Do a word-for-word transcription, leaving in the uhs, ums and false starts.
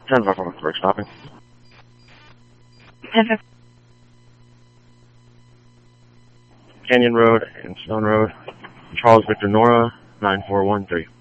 ten five four, correct stopping. ten five. Canyon Road and Stone Road. Charles Victor Nora, nine four one three.